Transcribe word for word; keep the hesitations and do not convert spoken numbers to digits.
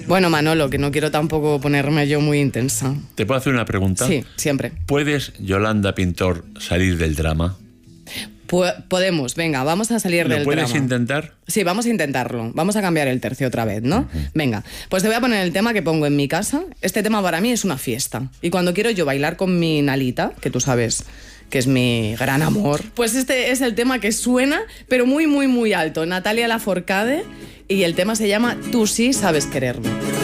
Bueno, Manolo, que no quiero tampoco ponerme yo muy intensa. ¿Te puedo hacer una pregunta? Sí, siempre. ¿Puedes, Yolanda Pintor, salir del drama? P- podemos, venga, vamos a salir del ¿Lo puedes drama. intentar? Sí, vamos a intentarlo. Vamos a cambiar el tercio otra vez, ¿no? Uh-huh. Venga, pues te voy a poner el tema que pongo en mi casa. Este tema para mí es una fiesta. Y cuando quiero yo bailar con mi Nalita, que tú sabes que es mi gran amor, pues este es el tema que suena, pero muy, muy, muy alto. Natalia Lafourcade, y el tema se llama Tú sí sabes quererme.